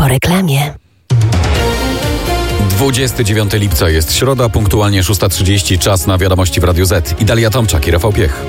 Po reklamie. 29 lipca jest środa, punktualnie 6:30, czas na wiadomości w Radiu Z. I Dalia Tomczak i Rafał Piech.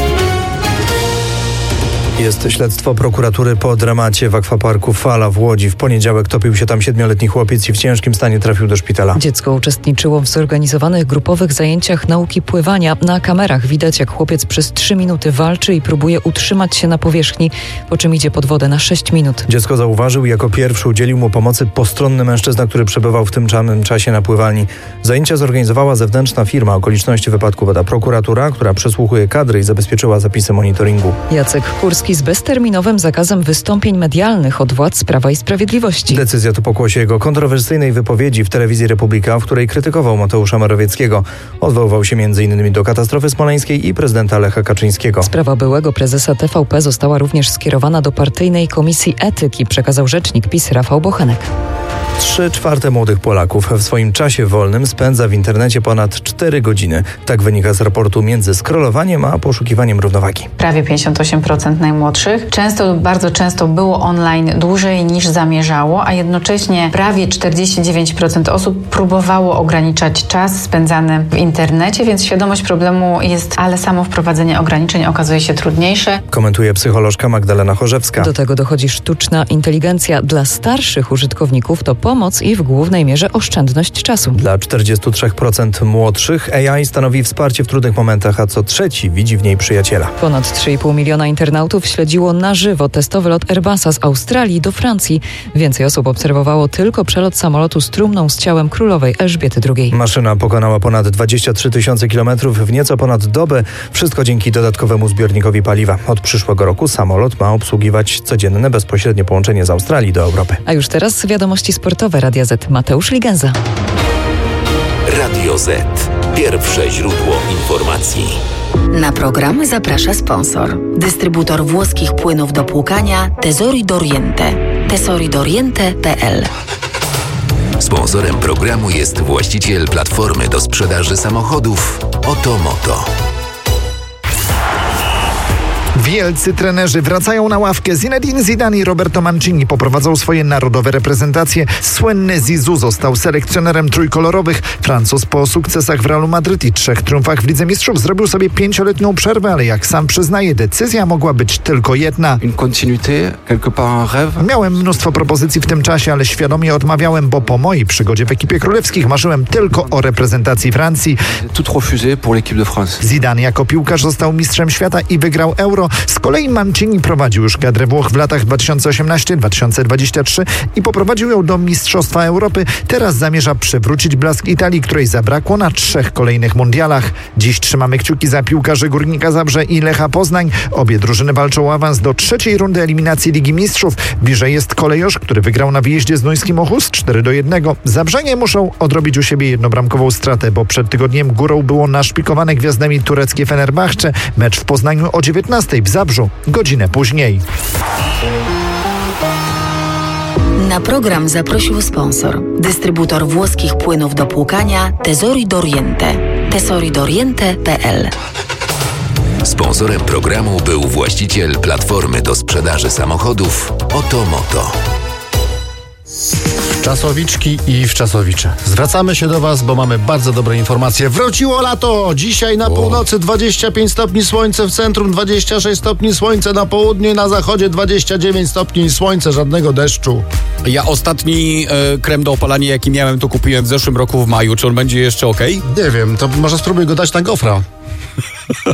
Jest śledztwo prokuratury po dramacie w akwaparku Fala w Łodzi. W poniedziałek topił się tam 7-letni chłopiec i w ciężkim stanie trafił do szpitala. Dziecko uczestniczyło w zorganizowanych grupowych zajęciach nauki pływania. Na kamerach widać, jak chłopiec przez 3 minuty walczy i próbuje utrzymać się na powierzchni, po czym idzie pod wodę na 6 minut. Dziecko zauważył i jako pierwszy udzielił mu pomocy postronny mężczyzna, który przebywał w tym samym czasie na pływalni. Zajęcia zorganizowała zewnętrzna firma. Okoliczności wypadku bada prokuratura, która przesłuchuje kadry i zabezpieczyła zapisy monitoringu. Jacek Kurski z bezterminowym zakazem wystąpień medialnych od władz Prawa i Sprawiedliwości. Decyzja to pokłosie jego kontrowersyjnej wypowiedzi w telewizji Republika, w której krytykował Mateusza Morawieckiego. Odwoływał się m.in. do katastrofy smoleńskiej i prezydenta Lecha Kaczyńskiego. Sprawa byłego prezesa TVP została również skierowana do partyjnej komisji etyki, przekazał rzecznik PiS Rafał Bochenek. 3/4 młodych Polaków w swoim czasie wolnym spędza w internecie ponad 4 godziny. Tak wynika z raportu między scrollowaniem a poszukiwaniem równowagi. Prawie 58% najmłodszych bardzo często było online dłużej niż zamierzało, a jednocześnie prawie 49% osób próbowało ograniczać czas spędzany w internecie, więc świadomość problemu jest, ale samo wprowadzenie ograniczeń okazuje się trudniejsze. Komentuje psycholożka Magdalena Chorzewska. Do tego dochodzi sztuczna inteligencja. Dla starszych użytkowników to pomoc i w głównej mierze oszczędność czasu. Dla 43% młodszych AI stanowi wsparcie w trudnych momentach, a co trzeci widzi w niej przyjaciela. Ponad 3,5 miliona internautów śledziło na żywo testowy lot Airbusa z Australii do Francji. Więcej osób obserwowało tylko przelot samolotu z trumną z ciałem królowej Elżbiety II. Maszyna pokonała ponad 23 000 kilometrów w nieco ponad dobę. Wszystko dzięki dodatkowemu zbiornikowi paliwa. Od przyszłego roku samolot ma obsługiwać codzienne bezpośrednie połączenie z Australii do Europy. A już teraz wiadomości sportowe Radia Z. Mateusz Ligenza. Radio Z. Pierwsze źródło informacji. Na program zaprasza sponsor. Dystrybutor włoskich płynów do płukania Tesori d'Oriente. tesoridoriente.pl. Sponsorem programu jest właściciel platformy do sprzedaży samochodów Otomoto. Wielcy trenerzy wracają na ławkę. Zinedine Zidane i Roberto Mancini poprowadzą swoje narodowe reprezentacje. Słynny Zizou został selekcjonerem trójkolorowych. Francuz po sukcesach w Realu Madryt i 3 triumfach w Lidze Mistrzów zrobił sobie 5-letnią przerwę, ale jak sam przyznaje, decyzja mogła być tylko jedna. Miałem mnóstwo propozycji w tym czasie, ale świadomie odmawiałem, bo po mojej przygodzie w ekipie królewskich marzyłem tylko o reprezentacji Francji. Zidane jako piłkarz został mistrzem świata i wygrał Euro. Z kolei Mancini prowadził już kadrę Włoch w latach 2018-2023 i poprowadził ją do Mistrzostwa Europy. Teraz zamierza przywrócić blask Italii, której zabrakło na 3 kolejnych mundialach. Dziś trzymamy kciuki za piłkarzy Górnika Zabrze i Lecha Poznań. Obie drużyny walczą o awans do 3. rundy eliminacji Ligi Mistrzów. Bliżej jest Kolejosz, który wygrał na wyjeździe z Duńskim Ochus 4-1. Zabrzanie muszą odrobić u siebie jednobramkową stratę, bo przed tygodniem górą było naszpikowane gwiazdami tureckie Fenerbahce. Mecz w Poznaniu o 19:00, w Zabrzu godzinę później. Na program zaprosił sponsor. Dystrybutor włoskich płynów do płukania Tesori d'Oriente. tesoridoriente.pl. Sponsorem programu był właściciel platformy do sprzedaży samochodów Otomoto. Czasowiczki i wczasowicze. Zwracamy się do Was, bo mamy bardzo dobre informacje. Wróciło lato! Dzisiaj na północy 25 stopni słońce, w centrum 26 stopni słońce, na południu i na zachodzie 29 stopni słońce, żadnego deszczu. Ja ostatni krem do opalania, jaki miałem, to kupiłem w zeszłym roku w maju. Czy on będzie jeszcze okej? Nie wiem, to może spróbuj go dać na gofra.